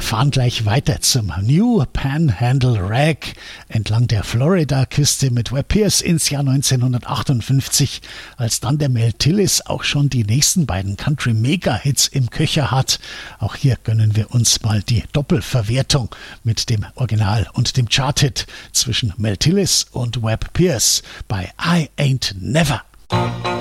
fahren gleich weiter zum New Panhandle Rag entlang der Florida-Küste mit Webb Pierce ins Jahr 1958, als dann der Mel Tillis auch schon die nächsten beiden Country-Mega-Hits im Köcher hat. Auch hier gönnen wir uns mal die Doppelverwertung mit dem Original und dem Chart-Hit zwischen Mel Tillis und Webb Pierce bei I Ain't Never.